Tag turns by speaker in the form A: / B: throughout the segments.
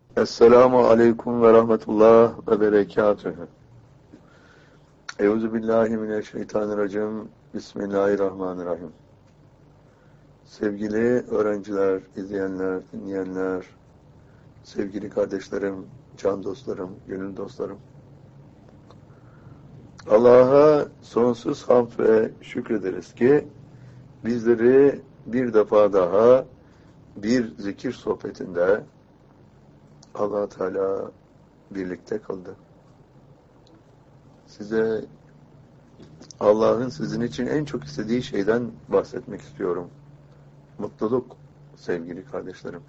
A: Esselamu aleyküm ve rahmetullah ve berekatühü. Euzubillahimineşşeytanirracim. Bismillahirrahmanirrahim. Sevgili öğrenciler, izleyenler, dinleyenler, sevgili kardeşlerim, can dostlarım, gönül dostlarım. Allah'a sonsuz hamd ve şükrederiz ki bizleri bir defa daha bir zikir sohbetinde Allah Teala birlikte kıldı. Size Allah'ın sizin için en çok istediği şeyden bahsetmek istiyorum. Mutluluk sevgili kardeşlerim.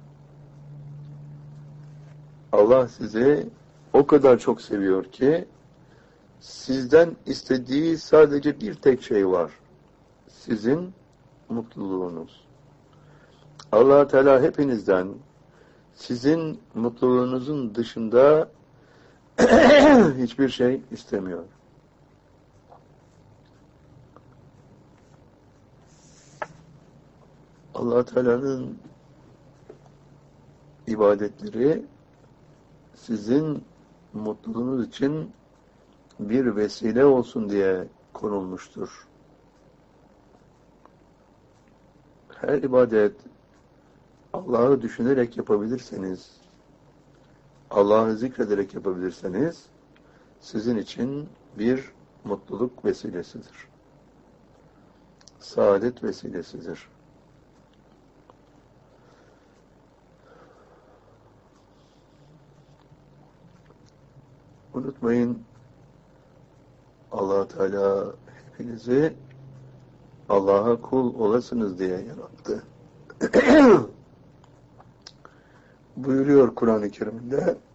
A: Allah sizi o kadar çok seviyor ki sizden istediği sadece bir tek şey var. Sizin mutluluğunuz. Allah Teala hepinizden sizin mutluluğunuzun dışında hiçbir şey istemiyor. Allah Teala'nın ibadetleri sizin mutluluğunuz için bir vesile olsun diye konulmuştur. Her ibadet Allah'ı düşünerek yapabilirseniz, Allah'ı zikrederek yapabilirseniz sizin için bir mutluluk vesilesidir. Saadet vesilesidir. Unutmayın, Allah Teala hepinizi Allah'a kul olasınız diye yarattı. Buyuruyor Kur'an-ı Kerim'de